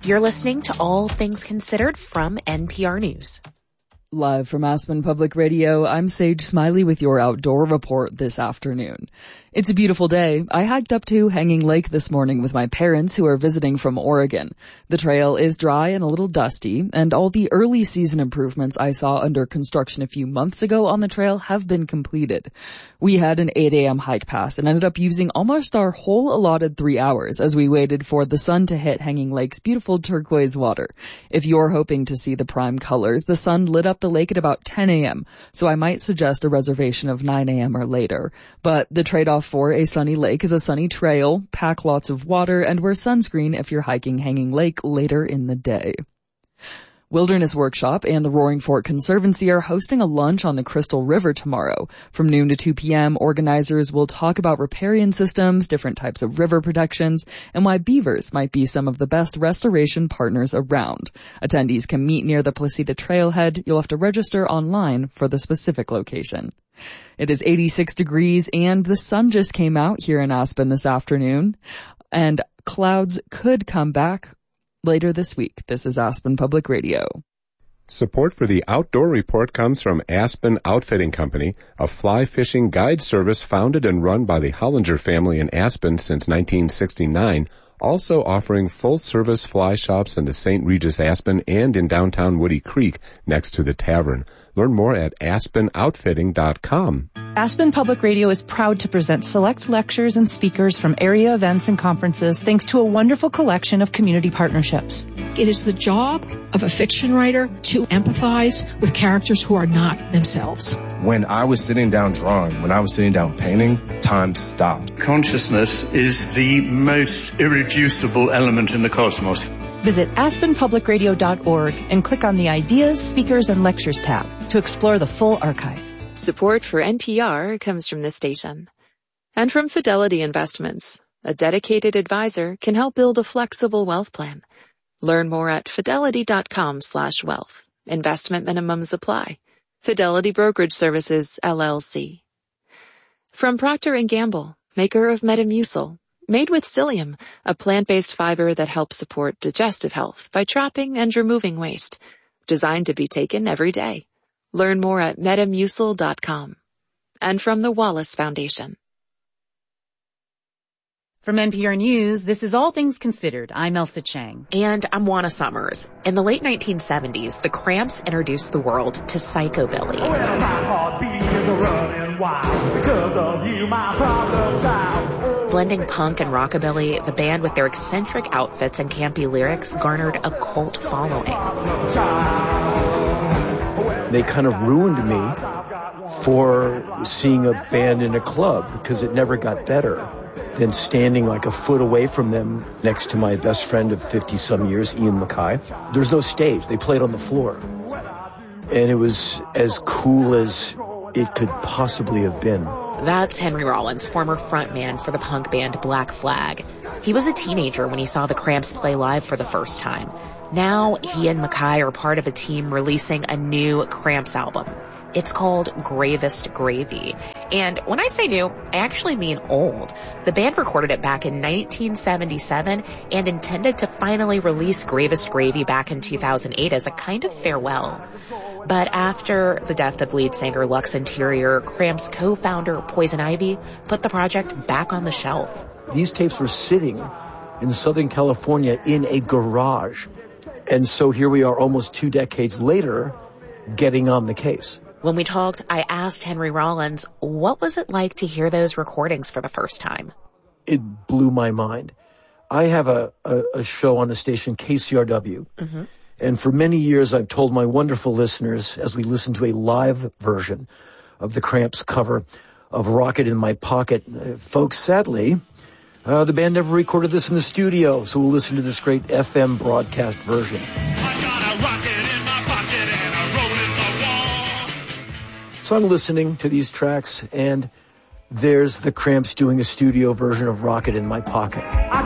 You're listening to All Things Considered from NPR News. Live from Aspen Public Radio, I'm Sage Smiley with your outdoor report this afternoon. It's a beautiful day. I hiked up to Hanging Lake this morning with my parents who are visiting from Oregon. The trail is dry and a little dusty, and all the early season improvements I saw under construction a few months ago on the trail have been completed. We had an 8 a.m. hike pass and ended up using almost our whole allotted 3 hours as we waited for the sun to hit Hanging Lake's beautiful turquoise water. If you're hoping to see the prime colors, the sun lit up the lake at about 10 a.m., so I might suggest a reservation of 9 a.m. or later. But the trade-off for a sunny lake is a sunny trail, pack lots of water, and wear sunscreen if you're hiking Hanging Lake later in the day. Wilderness Workshop and the Roaring Fork Conservancy are hosting a lunch on the Crystal River tomorrow. From noon to 2 p.m., organizers will talk about riparian systems, different types of river protections, and why beavers might be some of the best restoration partners around. Attendees can meet near the Placida Trailhead. You'll have to register online for the specific location. It is 86 degrees and the sun just came out here in Aspen this afternoon, and clouds could come back later this week. This is Aspen Public Radio. Support for the Outdoor Report comes from Aspen Outfitting Company, a fly fishing guide service founded and run by the Hollinger family in Aspen since 1969, also offering full-service fly shops in the St. Regis Aspen and in downtown Woody Creek next to the tavern. Learn more at aspenoutfitting.com. Aspen Public Radio is proud to present select lectures and speakers from area events and conferences thanks to a wonderful collection of community partnerships. It is the job of a fiction writer to empathize with characters who are not themselves. When I was sitting down drawing, when I was sitting down painting, time stopped. Consciousness is the most irreducible element in the cosmos. Visit aspenpublicradio.org and click on the Ideas, Speakers, and Lectures tab to explore the full archive. Support for NPR comes from this station. And from Fidelity Investments. A dedicated advisor can help build a flexible wealth plan. Learn more at fidelity.com/wealth. Investment minimums apply. Fidelity Brokerage Services, LLC. From Procter & Gamble, maker of Metamucil. Made with psyllium, a plant-based fiber that helps support digestive health by trapping and removing waste. Designed to be taken every day. Learn more at metamucil.com. And from the Wallace Foundation. From NPR News, this is All Things Considered. I'm Elsa Chang. And I'm Juana Summers. In the late 1970s, the Cramps introduced the world to Psychobilly. Well, my heartbeat is running wild because of you, my problem child. Blending punk and rockabilly, the band with their eccentric outfits and campy lyrics garnered a cult following. They kind of ruined me for seeing a band in a club because it never got better than standing like a foot away from them next to my best friend of 50-some years, Ian MacKaye. There's no stage. They played on the floor. And it was as cool as it could possibly have been. That's Henry Rollins, former frontman for the punk band Black Flag. He was a teenager when he saw the Cramps play live for the first time. Now, he and MacKaye are part of a team releasing a new Cramps album. It's called Gravest Gravy. And when I say new, I actually mean old. The band recorded it back in 1977 and intended to finally release Gravest Gravy back in 2008 as a kind of farewell. But after the death of lead singer Lux Interior, Cramps co-founder Poison Ivy put the project back on the shelf. These tapes were sitting in Southern California in a garage. And so here we are almost 2 decades later getting on the case. When we talked, I asked Henry Rollins, what was it like to hear those recordings for the first time? It blew my mind. I have a show on the station, KCRW. Mm-hmm. And for many years, I've told my wonderful listeners, as we listen to a live version of the Cramps cover of Rocket in My Pocket, folks, sadly, the band never recorded this in the studio, so we'll listen to this great FM broadcast version. So I'm listening to these tracks, and there's the Cramps doing a studio version of Rocket in My Pocket.